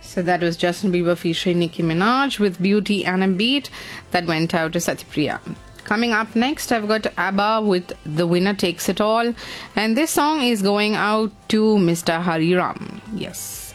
So that was Justin Bieber featuring Nicki Minaj with Beauty and a Beat that went out to Satyapriya. Coming up next, I've got ABBA with The Winner Takes It All, and this song is going out to Mr. Hariram. Yes.